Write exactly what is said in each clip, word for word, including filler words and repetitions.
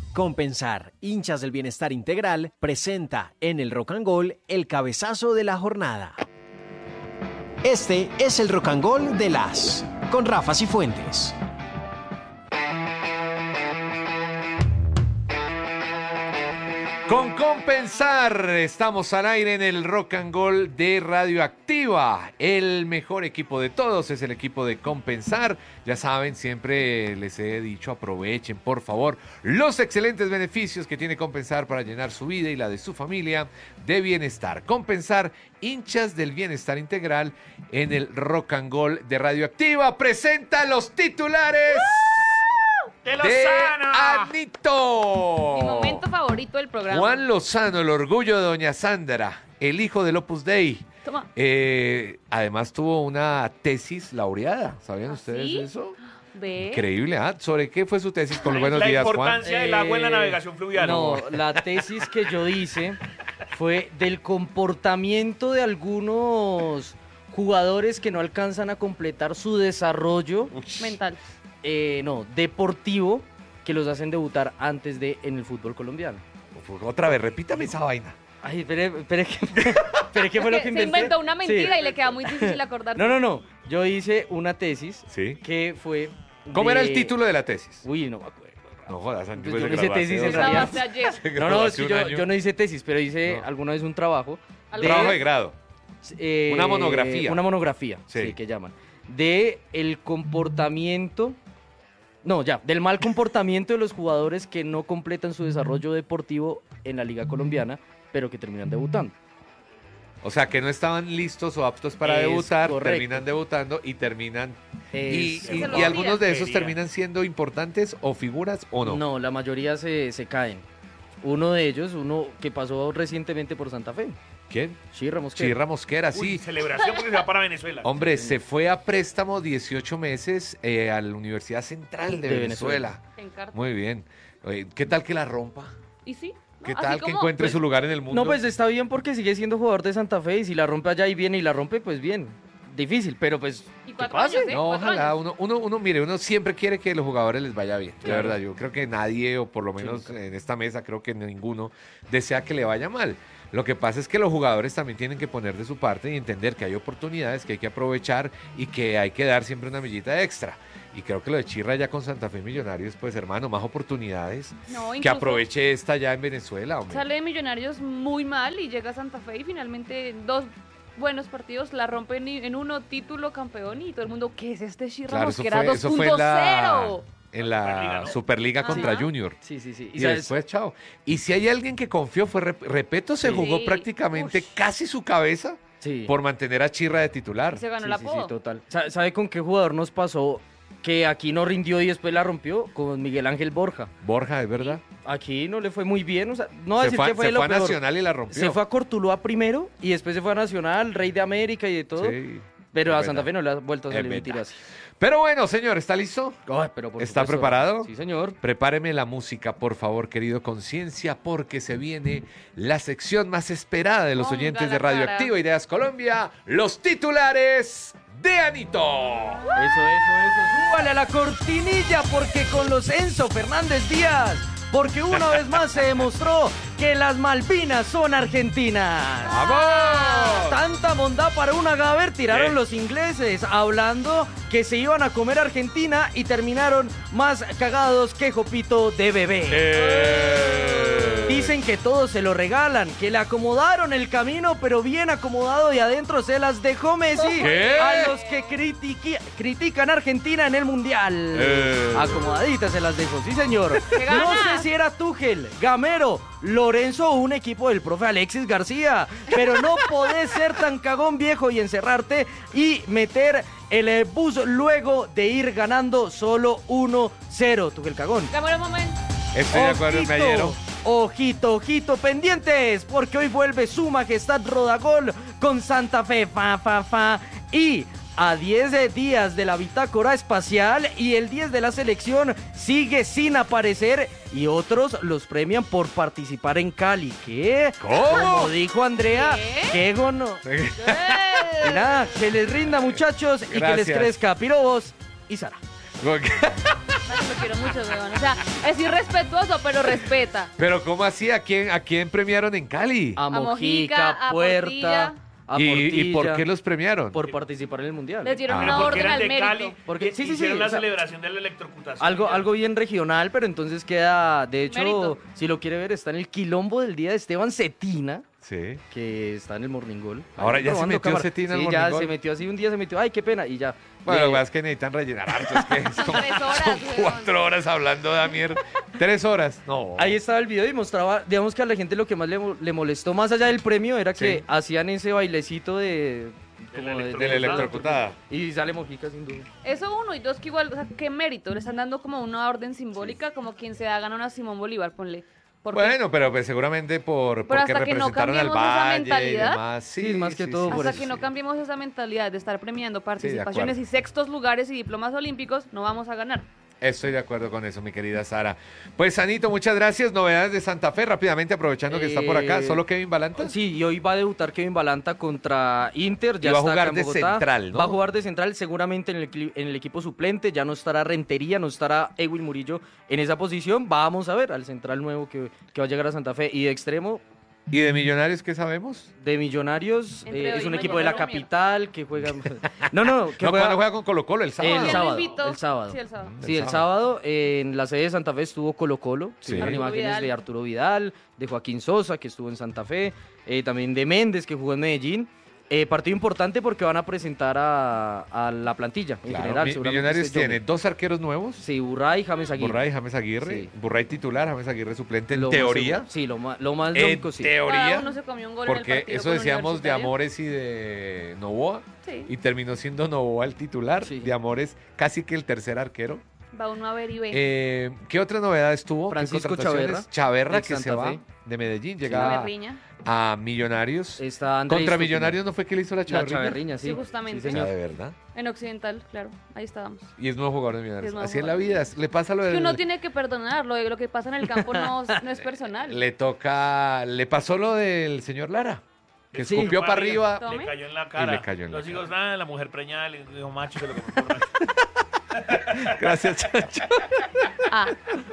Compensar, hinchas del bienestar integral, presenta en el Rock and Gold el cabezazo de la jornada. Este es el Rock and Gold de las, con Rafa Cifuentes. Con Compensar, estamos al aire en el Rock and Gold de Radioactiva. El mejor equipo de todos es el equipo de Compensar. Ya saben, siempre les he dicho, aprovechen, por favor, los excelentes beneficios que tiene Compensar para llenar su vida y la de su familia de bienestar. Compensar, hinchas del bienestar integral en el Rock and Gold de Radioactiva. Presenta los titulares ¡De Lozano! Anito. Mi momento favorito del programa. Juan Lozano, el orgullo de doña Sandra, el hijo del Opus Dei. Toma. Eh, además tuvo una tesis laureada. ¿Sabían ¿Ah, ustedes sí? eso? Ve. Increíble, ¿ah? ¿Sobre qué fue su tesis? Con los buenos la días, Juan. importancia del agua en la Eh, navegación fluvial. No, la tesis que yo hice fue del comportamiento de algunos jugadores que no alcanzan a completar su desarrollo, Mental. eh, no, deportivo, que los hacen debutar antes de en el fútbol colombiano. Otra vez, repítame esa vaina. Ay, espere, espere, que- espere, ¿qué fue lo que Se inventé? inventó una mentira Sí. y le queda muy difícil acordarse. No, no, no, yo hice una tesis Sí. que fue... ¿Cómo de- era el título de la tesis? Uy, no me acuerdo. No jodas, Pues Andy, yo se no hice graduó hace tesis dos en Se años. realidad. grabaste ayer. Se No, graduó no, hace es que un yo, año. yo no hice tesis, pero hice No. alguna vez un trabajo. Algo de- Trabajo de grado. eh, Una monografía. Una monografía, Sí. sí. que llaman. De el comportamiento, no, ya, del mal comportamiento de los jugadores que no completan su desarrollo deportivo en la Liga Colombiana, pero que terminan debutando. O sea, que no estaban listos o aptos para Es debutar, correcto. terminan debutando y terminan... Y, Es- y- Se lo y algunos de esos Quería. terminan siendo importantes o figuras o no. No, la mayoría se, se caen. Uno de ellos, uno que pasó recientemente por Santa Fe, ¿Quién? Chirra Mosquera. Chirra Mosquera, Uy, sí. celebración porque se va para Venezuela. Hombre, se fue a préstamo dieciocho meses eh, a la Universidad Central de, De Venezuela. En carta. Muy bien. Oye, ¿qué tal que la rompa? ¿Y sí? ¿No? ¿Qué Así tal que como- encuentre pues, su lugar en el mundo? No, pues está bien porque sigue siendo jugador de Santa Fe y si la rompe allá y viene y la rompe, pues bien. Difícil, pero pues ¿Y ¿qué cuatro pase? años, eh? No, Cuatro ojalá, años. uno, uno, uno, mire, uno siempre quiere que los jugadores les vaya bien, de Claro. verdad, yo creo que nadie, o por lo menos nunca. en esta mesa, creo que ninguno desea que le vaya mal. Lo que pasa es que los jugadores también tienen que poner de su parte y entender que hay oportunidades que hay que aprovechar y que hay que dar siempre una millita extra. Y creo que lo de Chirra ya con Santa Fe Millonarios, pues hermano, más oportunidades, No, que incluso aproveche esta ya en Venezuela, hombre. Sale de Millonarios muy mal y llega a Santa Fe y finalmente dos buenos partidos la rompen y- en uno, título campeón y todo el mundo, ¿qué es este Chirra Claro, eso Mosquera fue, eso fue en la, dos punto cero? en la Superliga, ¿no? Superliga contra Ajá. Junior. Sí, sí, sí. Y, Y sabes- después, chao. Y si hay alguien que confió, fue Rep- Repeto, se Sí. jugó prácticamente Ush. casi su cabeza sí. por mantener a Chirra de titular. Y se ganó Sí, el sí, apodo. sí, total. Sa- ¿Sabe con qué jugador nos pasó que aquí no rindió y después la rompió? Con Miguel Ángel Borja. Borja, ¿es verdad? Aquí no le fue muy bien, o sea, no voy a se decir fue, que fue se lo fue a peor. Nacional y la rompió. Se fue a Cortuluá primero y después se fue a Nacional, Rey de América y de todo. Sí, Pero es a Santa verdad. Fe no le ha vuelto a Es salir un verdad. tiro así. Pero bueno, señor, ¿está listo? Ay, pero por ¿Está supuesto. preparado? Sí, señor. Prepáreme la música, por favor, querido Conciencia, porque se viene la sección más esperada de los Ponga oyentes la de Radioactiva Ideas Colombia, los titulares de Anito. Eso, eso, eso. Súbale a la cortinilla porque con los Enzo Fernández Díaz. Porque una vez más se demostró que las Malvinas son argentinas. ¡Vamos! Tanta bondad para un agaver tiraron ¿Qué? los ingleses hablando que se iban a comer Argentina y terminaron más cagados que Jopito de bebé. Eh. Dicen que todos se lo regalan, que le acomodaron el camino, pero bien acomodado y adentro se las dejó Messi ¿Qué? a los que critiqui- critican a Argentina en el Mundial. Eh. Acomodaditas se las dejó, sí señor. ¡Qué No ganas! sé si era Tuchel, Gamero, Lorenzo o un equipo del profe Alexis García, pero no podés ser tan cagón viejo y encerrarte y meter el eh, bus luego de ir ganando solo uno cero. Tuchel cagón. Dame un momento. Estoy de acuerdo, Ojito, Mayero. ojito, ojito, pendientes, porque hoy vuelve su majestad Rodagol con Santa Fe, fa, fa, fa, y a diez de días de la bitácora espacial y el diez de la selección sigue sin aparecer y otros los premian por participar en Cali. ¿Qué? ¿Cómo? Como dijo Andrea, ¿Qué? qué gono. ¡Eh! Y nada, que les rinda muchachos y que les Gracias. crezca Pirobos y Sara. Ok. lo quiero mucho, weón. O sea, es irrespetuoso, pero respeta. Pero ¿cómo así? ¿A quién, a quién premiaron en Cali? A A Mojica, Mojica, a Puerta, Portilla. a ¿Y, Portilla. ¿Y por qué los premiaron? Por participar en el Mundial. Les dieron Ah. una Porque orden eran al de mérito. Cali. Porque- sí, sí, sí, hicieron o la sea, celebración de la electrocutación. Algo, algo bien regional, pero entonces queda, de hecho, Mérito. si lo quiere ver, está en el quilombo del día de Esteban Cetina, Sí. que está en el Morning Goal. Ahora Ahí ya se probando metió cámara. Cetina al Sí, Morning ya Goal. se metió así un día, se metió, ay, qué pena, y ya. Bueno, Le- lo que pasa es que necesitan rellenar harto. Es que son, Tres horas, son weón. cuatro horas hablando de mierda. Tres horas. No. Ahí estaba el video y mostraba, digamos que a la gente lo que más le, mo- le molestó, más allá del premio, era que Sí. hacían ese bailecito de... De la como De la electrocutada. Y sale Mojica sin duda. Eso uno, y dos que igual, o sea, qué mérito. Le están dando como una orden simbólica, como quien se da ganar a Simón Bolívar, ponle. Porque- Bueno, pero pues seguramente por porque hasta que no representaron al cambiemos esa Valle y mentalidad. demás. Sí, más que todo por Hasta eso, que no sí. cambiemos esa mentalidad de estar premiando participaciones acuerdo. y sextos lugares y diplomas olímpicos, no vamos a ganar. Estoy de acuerdo con eso, mi querida Sara. Pues, Sanito, muchas gracias. Novedades de Santa Fe, rápidamente, aprovechando que está por acá. Eh, ¿Solo Kevin Balanta? Sí, y hoy va a debutar Kevin Balanta contra Inter. Ya Y va a está jugar acá en de Bogotá. central, ¿no? Va a jugar de central, seguramente en el, cli- en el equipo suplente. Ya no estará Rentería, no estará Ewil Murillo en esa posición. Vamos a ver al central nuevo que, que va a llegar a Santa Fe. Y de extremo, ¿Y de Millonarios qué sabemos? de Millonarios, Entre eh, hoy es y un equipo mañana de la Romero. capital que juega... No, no, que No, juega... ¿cuándo juega con Colo Colo? El sábado. El Él sábado, lo invitó. el sábado. Sí, el sábado. Sí, El el sábado en la sede de Santa Fe estuvo Colo Colo, Sí. sí. Arturo imágenes Vidal. de Arturo Vidal, de Joaquín Sosa, que estuvo en Santa Fe, eh, también de Méndez, que jugó en Medellín. Eh, partido importante porque van a presentar a, a la plantilla en Claro, general. Mi- seguramente Millonarios esté tiene Johnny. dos arqueros nuevos. Sí, Burray y James Aguirre. Burray y James Aguirre. Sí. Burray titular, James Aguirre suplente en Lo más teoría. seguro. Sí, lo más, lo más En lógico, sí. Cada teoría. uno se comió un gol en el Porque partido eso con decíamos de Universitario. Amores y de Novoa. Sí, Y terminó siendo Novoa el titular. Sí. De Amores casi que el tercer arquero. va uno a ver y ve. Eh, ¿Qué otra novedad estuvo? ¿Qué Francisco contrataciones? Chaverra, Chaverra de que se Santa va Fe. de Medellín, La llega berriña. a Millonarios. Está Andrés Contra Tucumán. Millonarios no fue que le hizo la La Chaverriña. Chaverriña, sí. Sí, justamente. Sí, O sea, señor. de verdad. En Occidental, claro. Ahí estábamos. Y es nuevo jugador de Millonarios. Es nuevo Así es la jugador. vida. Le pasa lo Es que del... uno tiene que perdonarlo. Lo que pasa en el campo no, no es personal. Le toca... Le pasó lo del señor Lara. Que Sí. escupió para arriba. Tome. Le cayó en la cara. Y le cayó en la Los cara. hijos, nada, la mujer preñada le dijo macho de lo que me ocurre. Gracias, Chancho. Ah,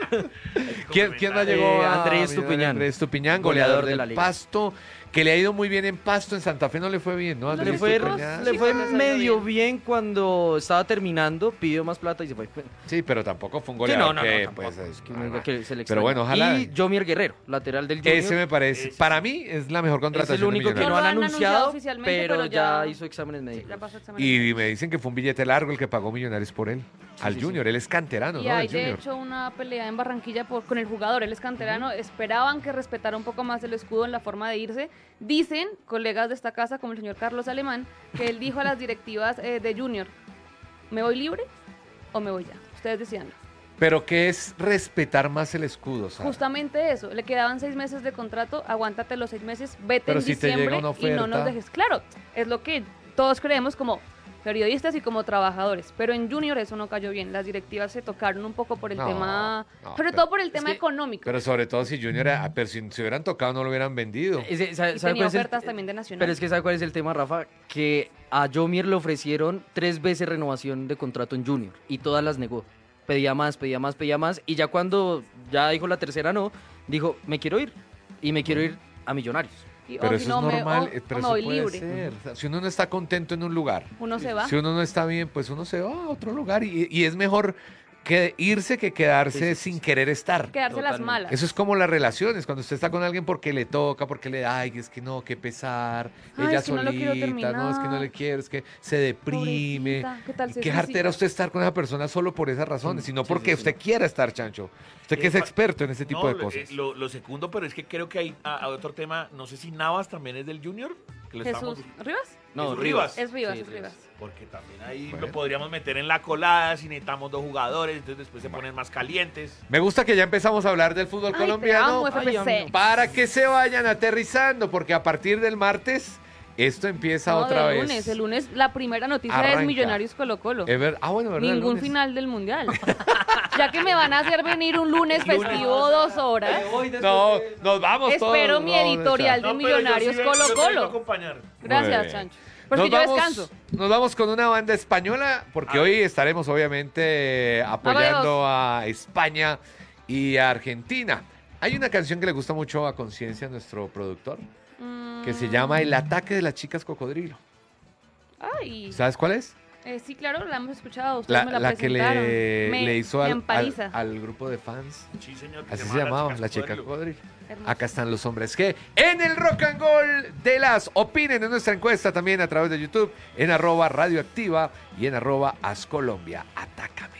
¿Quién, quién más Eh, llegó? a Andrés Millonarios? Tupiñán. Andrés Tupiñán, goleador, Goleador de del la liga. Pasto. Que le ha ido muy bien en Pasto. En Santa Fe no le fue bien, ¿no? No, Andrés Le fue, Tupiñán. le fue Sí, pues, medio salió bien cuando estaba terminando, pidió más plata y se fue. Sí, pero tampoco fue un Sí, goleador no, no, que, no, tampoco, pues, es que ah, no- que se le pero extraña. bueno, ojalá. Y Jomier Guerrero, lateral del Junior. Ese me parece, Ese. para mí es la mejor Es contratación el único de que no, Millonarios. lo han han anunciado anunciado, oficialmente, pero, pero ya... ya- hizo exámenes médicos. ya pasó examen. Y me dicen que fue un billete largo el que pagó Millonarios por él. Al sí, Junior, él es canterano, Y ¿no? hay Del de Junior. hecho una pelea en Barranquilla por, con el jugador, él es canterano, esperaban que respetara un poco más el escudo en la forma de irse. Dicen, colegas de esta casa, como el señor Carlos Alemán, que él dijo a las directivas eh, de Junior, ¿me voy libre o me voy ya? Ustedes decían. Pero ¿qué es respetar más el escudo? Sara? Justamente eso, le quedaban seis meses de contrato, aguántate los seis meses, vete Pero en si te diciembre llega una y no nos oferta. dejes. Claro, es lo que todos creemos como periodistas y como trabajadores, pero en Junior eso no cayó bien, las directivas se tocaron un poco por el No, tema, no, sobre pero todo por el es tema que- económico. Pero sobre todo si Junior, ah, pero si se hubieran tocado no lo hubieran vendido. Ese- ¿sabe- Y sabe tenía cuál es el- ofertas también de Nacional. Pero es que ¿sabe cuál es el tema, Rafa? Que a Jomier le ofrecieron tres veces renovación de contrato en Junior y todas las negó. Pedía más, pedía más, pedía más y ya cuando ya dijo la tercera no, dijo, me quiero ir y me quiero ir a Millonarios. Y- Pero o eso si no, es me- normal, o- eh, o pero me eso voy puede libre. ser. O sea, si uno no está contento en un lugar, Uno se va. si uno no está bien, pues uno se va a otro lugar y, y es mejor que irse que quedarse Sí, sí, sí. sin querer estar. Quedarse las Totalmente. malas. Eso es como las relaciones, cuando usted está con alguien porque le toca, porque le ay, es que no, qué pesar, Ay, ella es que no lo quiero solita, no, es que no terminar. le quiero, es que se deprime. Pobrecita, ¿qué tal se Qué suicida? jartera usted estar con esa persona solo por esas razones, Sí, sino sí, porque sí, sí. usted quiera estar, Chancho. Usted que es Eh, experto en ese tipo No, de lo- cosas. eh, Lo, lo segundo, pero es que creo que hay ah, ah, otro tema, no sé si Navas también es del Junior. Que lo Jesús, estamos- ¿Rivas? No, ¿Es Rivas? Es Rivas, Sí, es Rivas. Porque también ahí Bueno. lo podríamos meter en la colada si necesitamos dos jugadores, entonces después se ponen más calientes. Me gusta que ya empezamos a hablar del fútbol Ay, colombiano. te amo, F P C. Ay, Para que se vayan aterrizando, porque a partir del martes esto empieza No, otra del vez. lunes. El lunes la primera noticia Arranca. es Millonarios Colo Colo. Es ver- Ah, bueno, ¿verdad? El Ningún lunes. final del mundial. Ya que me van a hacer venir un lunes festivo dos horas. No, nos vamos todos. Espero mi no, editorial no, de Millonarios yo sí vengo- Colo yo te vengo a Colo. acompañar. Muy Gracias, bien. Chancho. Porque nos yo vamos, descanso. Nos vamos con una banda española, porque Ah. hoy estaremos obviamente apoyando a España y a Argentina. Hay una canción que le gusta mucho a Conciencia, nuestro productor, que se llama El ataque de las chicas cocodrilo. Ay, ¿Sabes cuál es? eh, sí, claro, la hemos escuchado. Ustedes La, me la, la que presentaron. le, Me- le hizo me al, al, empaliza. al grupo de fans. Sí, señor. que Así se llama llamaba, Las la chica Cocodrilo. cocodrilo. Hermoso. Acá están los hombres que en el Rock and Roll de las opinen en nuestra encuesta también a través de YouTube, en arroba radioactiva y en arroba ascolombia. Atácame.